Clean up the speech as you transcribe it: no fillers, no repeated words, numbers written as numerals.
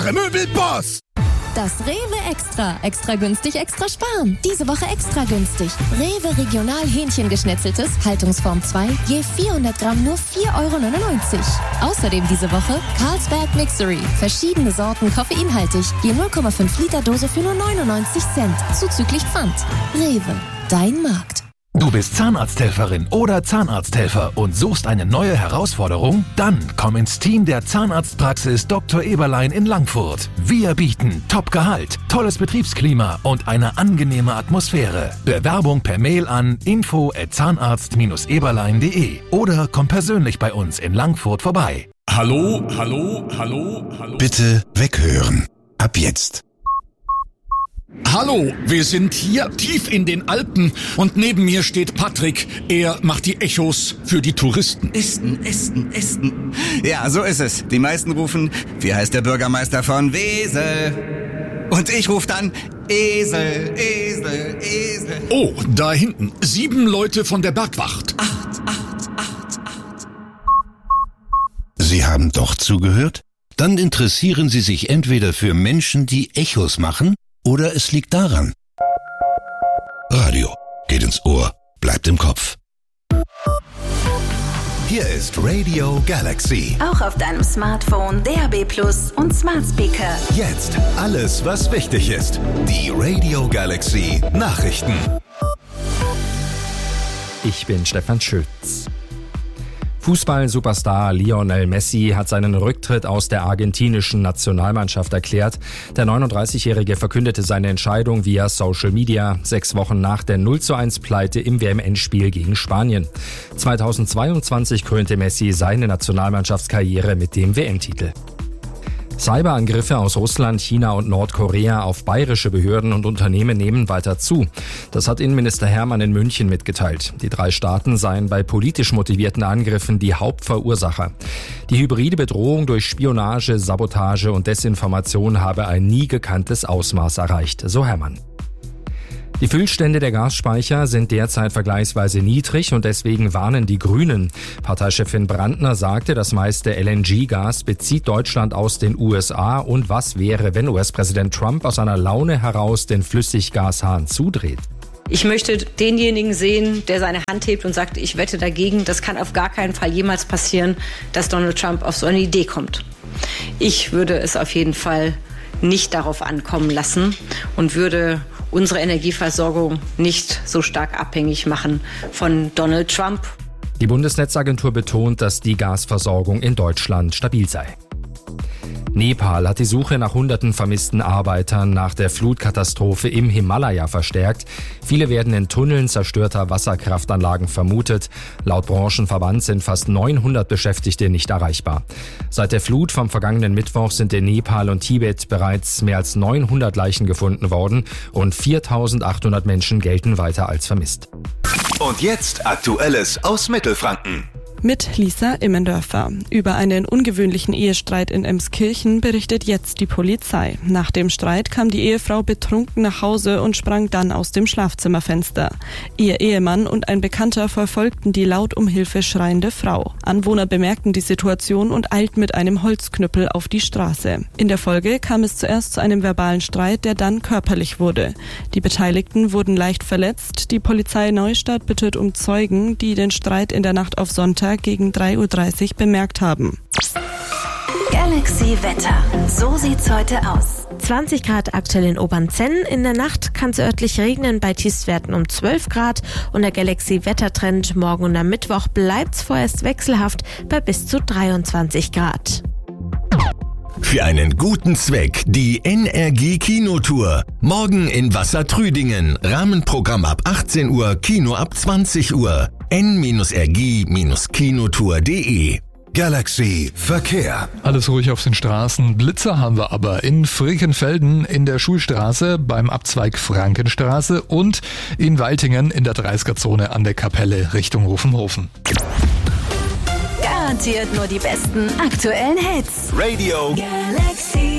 Möbelboss! Das Rewe Extra. Extra günstig, extra sparen. Diese Woche extra günstig. Rewe Regional Hähnchengeschnetzeltes, Haltungsform 2, je 400 Gramm nur 4,99 €. Außerdem diese Woche Carlsberg Mixery. Verschiedene Sorten koffeinhaltig, je 0,5 Liter Dose für nur 99 Cent. Zuzüglich Pfand. Rewe, dein Markt. Du bist Zahnarzthelferin oder Zahnarzthelfer und suchst eine neue Herausforderung? Dann komm ins Team der Zahnarztpraxis Dr. Eberlein in Langfurt. Wir bieten Top-Gehalt, tolles Betriebsklima und eine angenehme Atmosphäre. Bewerbung per Mail an info@zahnarzt-eberlein.de oder komm persönlich bei uns in Langfurt vorbei. Hallo? Bitte weghören. Ab jetzt. Hallo, wir sind hier tief in den Alpen und neben mir steht Patrick. Er macht die Echos für die Touristen. Esten. Ja, so ist es. Die meisten rufen, wie heißt der Bürgermeister von Wesel? Und ich rufe dann, Esel. Oh, da hinten, 7 Leute von der Bergwacht. 8. Sie haben doch zugehört? Dann interessieren Sie sich entweder für Menschen, die Echos machen, oder es liegt daran. Radio geht ins Ohr, bleibt im Kopf. Hier ist Radio Galaxy. Auch auf deinem Smartphone, DAB+ und Smart Speaker. Jetzt alles, was wichtig ist. Die Radio Galaxy Nachrichten. Ich bin Stefan Schütz. Fußball-Superstar Lionel Messi hat seinen Rücktritt aus der argentinischen Nationalmannschaft erklärt. Der 39-Jährige verkündete seine Entscheidung via Social Media 6 Wochen nach der 0:1-Pleite im WM-Endspiel gegen Spanien. 2022 krönte Messi seine Nationalmannschaftskarriere mit dem WM-Titel. Cyberangriffe aus Russland, China und Nordkorea auf bayerische Behörden und Unternehmen nehmen weiter zu. Das hat Innenminister Hermann in München mitgeteilt. Die 3 Staaten seien bei politisch motivierten Angriffen die Hauptverursacher. Die hybride Bedrohung durch Spionage, Sabotage und Desinformation habe ein nie gekanntes Ausmaß erreicht, so Hermann. Die Füllstände der Gasspeicher sind derzeit vergleichsweise niedrig und deswegen warnen die Grünen. Parteichefin Brandner sagte, das meiste LNG-Gas bezieht Deutschland aus den USA und was wäre, wenn US-Präsident Trump aus einer Laune heraus den Flüssiggashahn zudreht? Ich möchte denjenigen sehen, der seine Hand hebt und sagt, ich wette dagegen. Das kann auf gar keinen Fall jemals passieren, dass Donald Trump auf so eine Idee kommt. Ich würde es auf jeden Fall nicht darauf ankommen lassen und würde unsere Energieversorgung nicht so stark abhängig machen von Donald Trump. Die Bundesnetzagentur betont, dass die Gasversorgung in Deutschland stabil sei. Nepal hat die Suche nach hunderten vermissten Arbeitern nach der Flutkatastrophe im Himalaya verstärkt. Viele werden in Tunneln zerstörter Wasserkraftanlagen vermutet. Laut Branchenverband sind fast 900 Beschäftigte nicht erreichbar. Seit der Flut vom vergangenen Mittwoch sind in Nepal und Tibet bereits mehr als 900 Leichen gefunden worden. Rund 4.800 Menschen gelten weiter als vermisst. Und jetzt Aktuelles aus Mittelfranken. Mit Lisa Immendörfer. Über einen ungewöhnlichen Ehestreit in Emskirchen berichtet jetzt die Polizei. Nach dem Streit kam die Ehefrau betrunken nach Hause und sprang dann aus dem Schlafzimmerfenster. Ihr Ehemann und ein Bekannter verfolgten die laut um Hilfe schreiende Frau. Anwohner bemerkten die Situation und eilten mit einem Holzknüppel auf die Straße. In der Folge kam es zuerst zu einem verbalen Streit, der dann körperlich wurde. Die Beteiligten wurden leicht verletzt. Die Polizei Neustadt bittet um Zeugen, die den Streit in der Nacht auf Sonntag gegen 3:30 Uhr bemerkt haben. Galaxy Wetter. So sieht's heute aus. 20 Grad aktuell in Obernzenn. In der Nacht kann es örtlich regnen bei Tiefstwerten um 12 Grad. Und der Galaxy Wettertrend morgen und am Mittwoch bleibt's vorerst wechselhaft bei bis zu 23 Grad. Für einen guten Zweck die NRG Kinotour. Morgen in Wassertrüdingen. Rahmenprogramm ab 18 Uhr, Kino ab 20 Uhr. n-rg-kinotour.de. Galaxy Verkehr. Alles ruhig auf den Straßen. Blitzer haben wir aber in Friechenfelden in der Schulstraße beim Abzweig Frankenstraße und in Waltingen in der 30er-Zone an der Kapelle Richtung Rufenhofen. Garantiert nur die besten aktuellen Hits. Radio Galaxy.